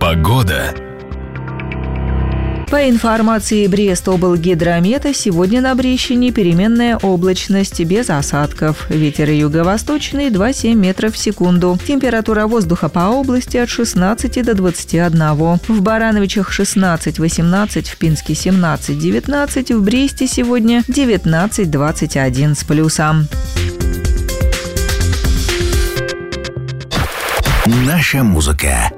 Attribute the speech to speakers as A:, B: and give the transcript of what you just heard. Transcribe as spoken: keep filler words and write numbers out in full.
A: Погода.
B: По информации Брест-облгидромета, сегодня на Брещине переменная облачность без осадков. Ветер юго-восточный два целых семь метров в секунду. Температура воздуха по области от шестнадцати до двадцати одного. В Барановичах шестнадцать восемнадцать, в Пинске семнадцать девятнадцать, в Бресте сегодня девятнадцать двадцать один с плюсом.
A: Наша музыка.